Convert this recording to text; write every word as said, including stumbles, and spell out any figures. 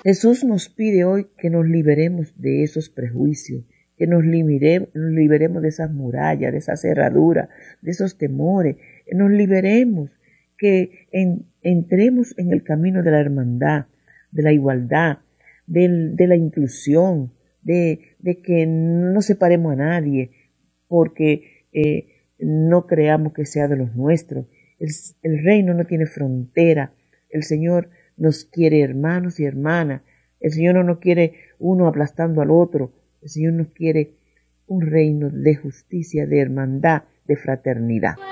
Jesús nos pide hoy que nos liberemos de esos prejuicios, que nos liberemos, nos liberemos de esas murallas, de esas cerraduras, de esos temores, que nos liberemos, que en, entremos en el camino de la hermandad, de la igualdad, de, de la inclusión, de, de que no separemos a nadie porque eh, no creamos que sea de los nuestros. El, el reino no tiene frontera. El Señor nos quiere hermanos y hermanas. El Señor no nos quiere uno aplastando al otro. El Señor nos quiere un reino de justicia, de hermandad, de fraternidad.